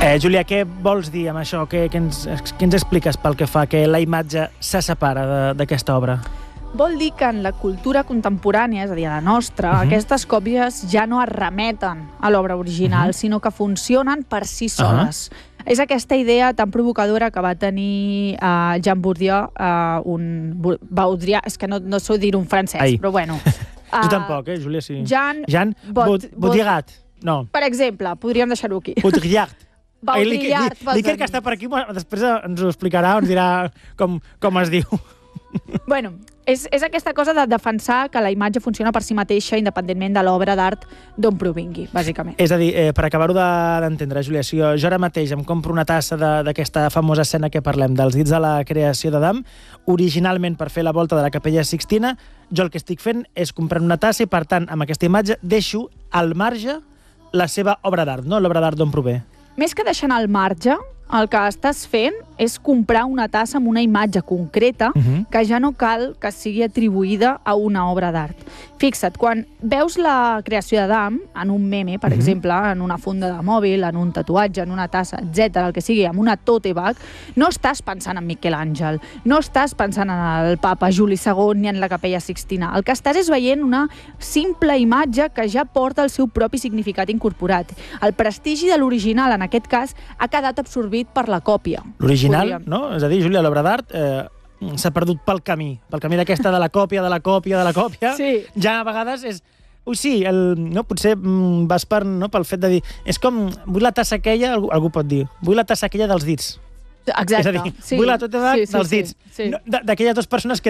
Júlia, què vols dir amb això? Què ens expliques pel que fa que la imatge se separa d'aquesta obra? Vol dir que en la cultura contemporània, és a dir, a la nostra, aquestes còpies ja no es remeten a l'obra original, sinó que funcionen per si soles. És aquesta idea tan provocadora que va tenir Jean Baudrillard, és que no sé dir un francès, però bueno. Tu tampoc, Júlia, sí. Jean Baudrillard. No. Per exemple, podríem deixar-ho aquí. Baudrillard. Baudrillard. L'Iker, que està per aquí, després ens ho explicarà, ens dirà com es diu. Bueno, és aquesta cosa de defensar que la imatge funciona per si mateixa independentment de l'obra d'art d'on provingui, bàsicament. És a dir, per acabar-ho d'entendre, Júlia, si jo ara mateix em compro una tassa d'aquesta famosa escena que parlem, dels dits de la creació d'Adam, originalment per fer la volta de la Capella Sixtina, jo el que estic fent és comprar una tassa i, per tant, amb aquesta imatge deixo al marge la seva obra d'art, no l'obra d'art d'on prové. Més que deixant al marge, el que estàs fent és comprar una tassa amb una imatge concreta que ja no cal que sigui atribuïda a una obra d'art. Fixa't, quan veus la creació d'Adam en un meme, per exemple, en una funda de mòbil, en un tatuatge, en una tassa, etc., el que sigui, amb una tote bag, no estàs pensant en Miquel Àngel, no estàs pensant en el papa Juli II ni en la Capella Sixtina. El que estàs és veient una simple imatge que ja porta el seu propi significat incorporat. El prestigi de l'original, en aquest cas, ha quedat absorbit per la còpia. L'original, no? És a dir, Júlia, l'obra d'art s'ha perdut pel camí d'aquesta de la còpia, de la còpia, de la còpia. Sí. Ja a vegades és... Ui, sí, potser vas pel fet de dir... És com, vull la tassa aquella, algú pot dir, vull la tassa aquella dels dits. Exacte. És a dir, vull la tota dels dits. Sí. D'aquelles dues persones que